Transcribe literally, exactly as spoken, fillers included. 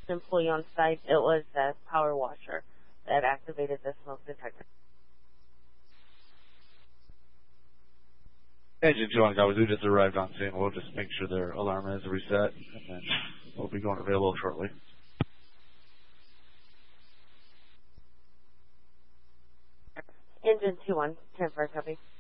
employee on site. It was the power washer that activated the smoke detector. Engine two on Kawazu just arrived on scene. We'll just make sure their alarm is reset, and then we'll be going available shortly. Engine two on, ten for copy.